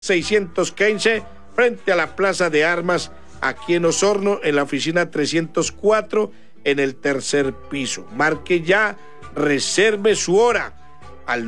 615, frente a la Plaza de Armas, aquí en Osorno, en la oficina 304, en el tercer piso. Marque ya, reserve su hora al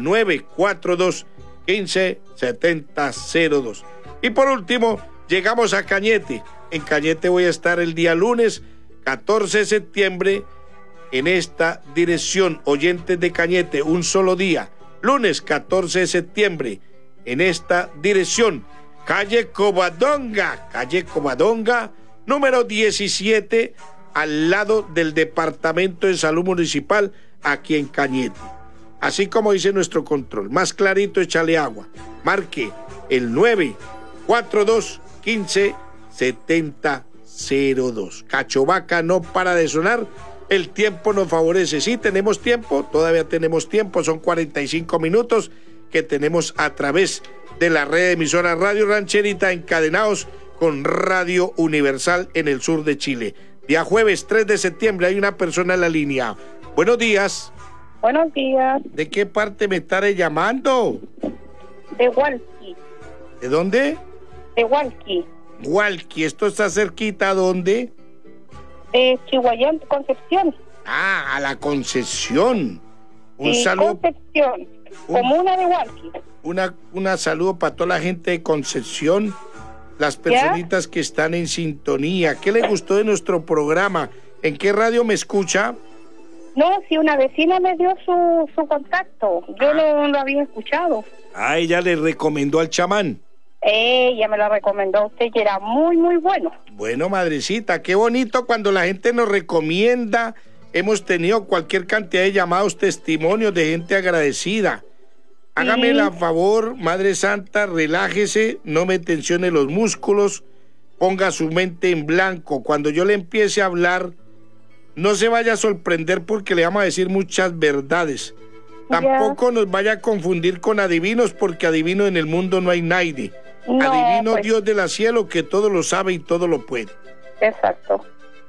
942-15-7002. Y por último, llegamos a Cañete. En Cañete voy a estar el día lunes 14 de septiembre en esta dirección. Oyentes de Cañete, un solo día. Lunes 14 de septiembre en esta dirección. Calle Covadonga, número 17, al lado del Departamento de Salud Municipal, aquí en Cañete. Así como dice nuestro control, más clarito, échale agua. Marque el 942-15-7002. Cachovaca no para de sonar, el tiempo nos favorece. Sí, tenemos tiempo, todavía tenemos tiempo, son 45 minutos que tenemos a través de la red de emisoras Radio Rancherita, encadenados con Radio Universal en el sur de Chile. Día jueves 3 de septiembre hay una persona en la línea. Buenos días. Buenos días. ¿De qué parte me estaré llamando? De Hualqui. ¿De dónde? De Hualqui. Hualqui, ¿esto está cerquita dónde? De Chihuayán, Concepción. Ah, a la Concepción. Un sí, saludo. Concepción, comuna de Hualqui. Una saludo para toda la gente de Concepción, las personitas que están en sintonía. ¿Qué le gustó de nuestro programa? ¿En qué radio me escucha? No, si una vecina me dio su contacto, yo no lo había escuchado. Ah, ella le recomendó al chamán. Ella me lo recomendó a usted, que era muy, muy bueno. Bueno, madrecita, qué bonito cuando la gente nos recomienda. Hemos tenido cualquier cantidad de llamados, testimonios de gente agradecida. Hágame el favor, Madre Santa, relájese, no me tensione los músculos, ponga su mente en blanco. Cuando yo le empiece a hablar, no se vaya a sorprender porque le vamos a decir muchas verdades. Tampoco nos vaya a confundir con adivinos, porque adivino en el mundo no hay nadie. No, adivino pues, Dios del cielo, que todo lo sabe y todo lo puede. Exacto.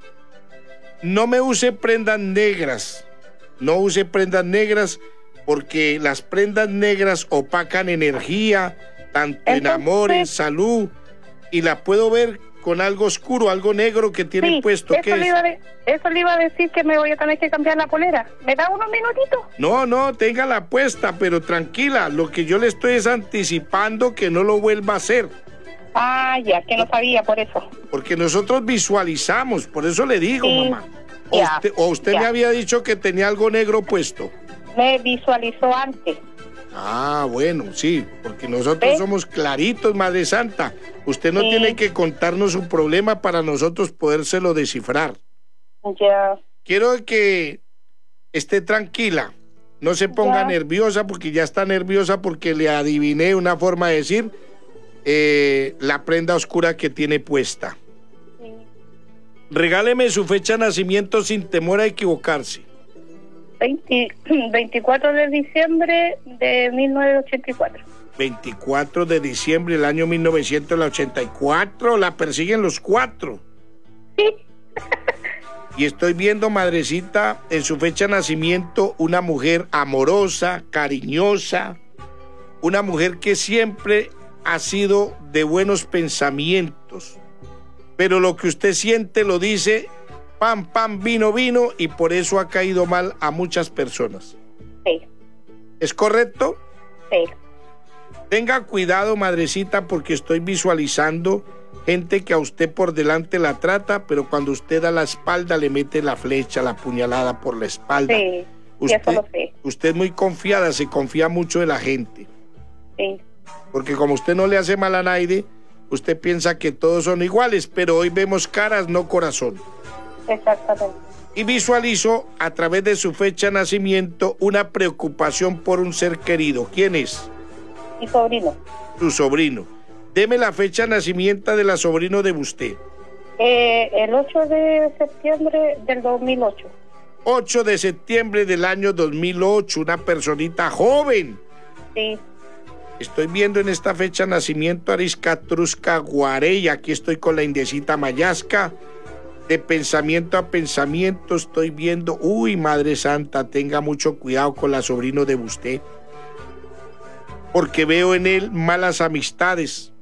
No me use prendas negras. No use prendas negras, porque las prendas negras opacan energía, tanto en amor, en salud, y la puedo ver con algo oscuro, algo negro que tiene puesto. ¿Qué es? Eso le iba a decir, que me voy a tener que cambiar la polera. ¿Me da unos minutitos? No, téngala puesta, pero tranquila. Lo que yo le estoy es anticipando que no lo vuelva a hacer. Ah, ya, que no sabía por eso. Porque nosotros visualizamos, por eso le digo, mamá. O usted me había dicho que tenía algo negro puesto. Me visualizó antes. Ah, bueno, sí, porque nosotros somos claritos, Madre Santa. Usted no tiene que contarnos su problema para nosotros podérselo descifrar. Ya. Quiero que esté tranquila, no se ponga nerviosa, porque ya está nerviosa porque le adiviné una forma de decir la prenda oscura que tiene puesta. Sí. Regáleme su fecha de nacimiento sin temor a equivocarse. 24 de diciembre de 1984. 24 de diciembre del año 1984. La persiguen los 4. Sí. Y estoy viendo, madrecita, en su fecha de nacimiento, una mujer amorosa, cariñosa, una mujer que siempre ha sido de buenos pensamientos, pero lo que usted siente lo dice pan, pan, vino, vino, y por eso ha caído mal a muchas personas. Sí. ¿Es correcto? Sí. Tenga cuidado, madrecita, porque estoy visualizando gente que a usted por delante la trata, pero cuando usted da la espalda le mete la flecha, la puñalada por la espalda. Sí, eso lo sé. Usted es muy confiada, se confía mucho de la gente. Sí. Porque como usted no le hace mal a nadie, usted piensa que todos son iguales, pero hoy vemos caras, no corazón. Exactamente. Y visualizo a través de su fecha de nacimiento una preocupación por un ser querido. ¿Quién es? Mi sobrino. Su sobrino. Deme la fecha de nacimiento de la sobrino de usted. El 8 de septiembre del 2008. 8 de septiembre del año 2008, una personita joven. Sí. Estoy viendo en esta fecha de nacimiento Arisca Trusca Guarey. Aquí estoy con la indecita Mayasca. De pensamiento a pensamiento estoy viendo. Uy, Madre Santa, tenga mucho cuidado con la sobrino de usted. porque veo en él malas amistades.